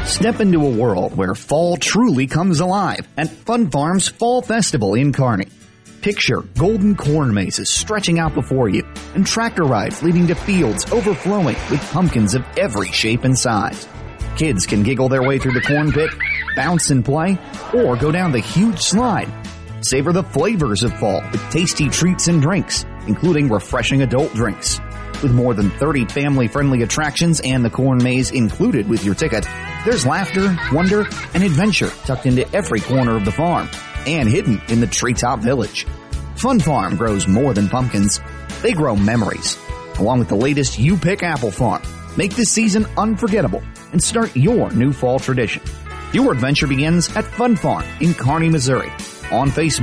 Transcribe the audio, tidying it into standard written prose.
Step into a world where fall truly comes alive at Fun Farm's Fall Festival in Kearney. Picture golden corn mazes stretching out before you and tractor rides leading to fields overflowing with pumpkins of every shape and size. Kids can giggle their way through the corn pit, bounce and play, or go down the huge slide. Savor the flavors of fall with tasty treats and drinks, including refreshing adult drinks. With more than 30 family-friendly attractions and the corn maze included with your ticket, there's laughter, wonder, and adventure tucked into every corner of the farm and hidden in the Treetop Village. Fun Farm grows more than pumpkins. They grow memories. Along with the latest You Pick Apple Farm, make this season unforgettable and start your new fall tradition. Your adventure begins at Fun Farm in Kearney, Missouri. On Facebook,